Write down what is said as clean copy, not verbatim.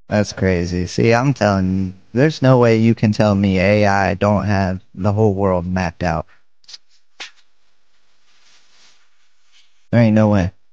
That's crazy. See, I'm telling you, there's no way you can tell me AI don't have the whole world mapped out. There ain't no way.